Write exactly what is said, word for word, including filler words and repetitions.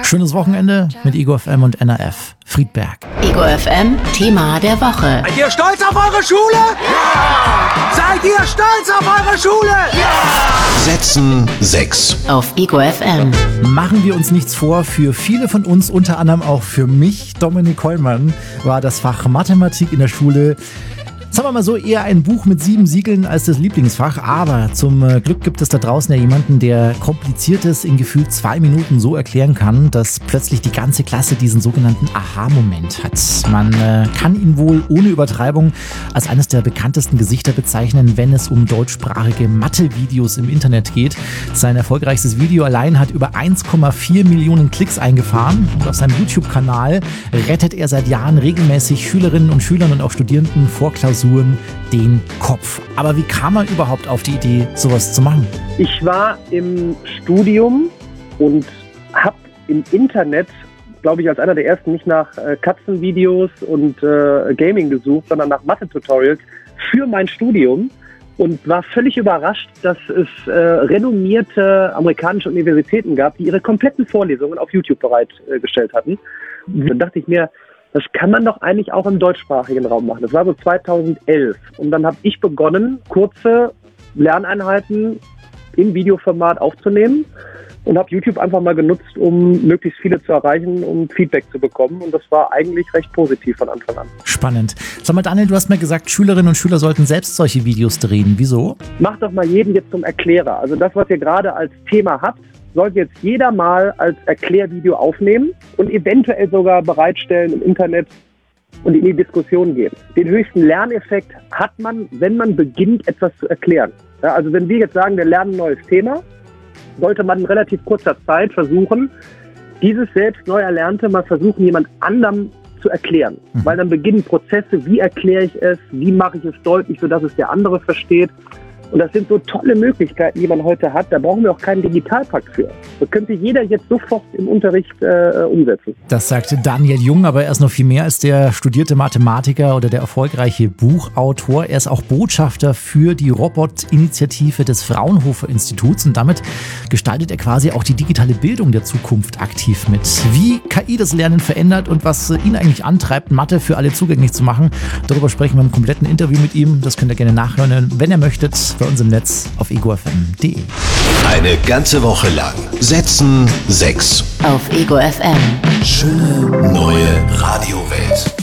Schönes Wochenende mit Ego F M und N R F. Friedberg. Ego F M, Thema der Woche. Seid ihr stolz auf eure Schule? Ja! Seid ihr stolz auf eure Schule? Ja! Sätzen sechs. Auf Ego F M. Machen wir uns nichts vor, für viele von uns, unter anderem auch für mich, Dominik Hollmann, war das Fach Mathematik in der Schule, sagen wir mal so, eher ein Buch mit sieben Siegeln als das Lieblingsfach. Aber zum Glück gibt es da draußen ja jemanden, der Kompliziertes in gefühlt zwei Minuten so erklären kann, dass plötzlich die ganze Klasse diesen sogenannten Aha-Moment hat. Man äh, kann ihn wohl ohne Übertreibung als eines der bekanntesten Gesichter bezeichnen, wenn es um deutschsprachige Mathe-Videos im Internet geht. Sein erfolgreichstes Video allein hat über eins Komma vier Millionen Klicks eingefahren. Und auf seinem YouTube-Kanal rettet er seit Jahren regelmäßig Schülerinnen und Schülern und auch Studierenden vor Klausuren den Kopf. Aber wie kam man überhaupt auf die Idee, sowas zu machen? Ich war im Studium und habe im Internet, glaube ich, als einer der ersten nicht nach äh, Katzenvideos und äh, Gaming gesucht, sondern nach Mathe-Tutorials für mein Studium und war völlig überrascht, dass es äh, renommierte amerikanische Universitäten gab, die ihre kompletten Vorlesungen auf YouTube bereitgestellt äh, hatten. Und dann dachte ich mir, das kann man doch eigentlich auch im deutschsprachigen Raum machen. Das war so zweitausendelf. Und dann habe ich begonnen, kurze Lerneinheiten im Videoformat aufzunehmen und habe YouTube einfach mal genutzt, um möglichst viele zu erreichen, um Feedback zu bekommen. Und das war eigentlich recht positiv von Anfang an. Spannend. Sag mal, Daniel, du hast mir gesagt, Schülerinnen und Schüler sollten selbst solche Videos drehen. Wieso? Macht doch mal jeden jetzt zum Erklärer. Also das, was ihr gerade als Thema habt, sollte jetzt jeder mal als Erklärvideo aufnehmen und eventuell sogar bereitstellen im Internet und in die Diskussion gehen. Den höchsten Lerneffekt hat man, wenn man beginnt, etwas zu erklären. Ja, also wenn wir jetzt sagen, wir lernen ein neues Thema, sollte man in relativ kurzer Zeit versuchen, dieses selbst neu Erlernte mal versuchen, jemand anderem zu erklären. Mhm. Weil dann beginnen Prozesse, wie erkläre ich es, wie mache ich es deutlich, sodass es der andere versteht. Und das sind so tolle Möglichkeiten, die man heute hat. Da brauchen wir auch keinen Digitalpakt für. Das könnte jeder jetzt sofort im Unterricht äh, umsetzen. Das sagte Daniel Jung, aber er ist noch viel mehr als der studierte Mathematiker oder der erfolgreiche Buchautor. Er ist auch Botschafter für die Robot-Initiative des Fraunhofer Instituts und damit gestaltet er quasi auch die digitale Bildung der Zukunft aktiv mit. Wie K I das Lernen verändert und was ihn eigentlich antreibt, Mathe für alle zugänglich zu machen, darüber sprechen wir im kompletten Interview mit ihm. Das könnt ihr gerne nachhören, wenn ihr möchtet, bei uns im Netz auf ego f m punkt d e. Eine ganze Woche lang Sätzen sechs. Auf Ego F M. Schöne neue Radiowelt.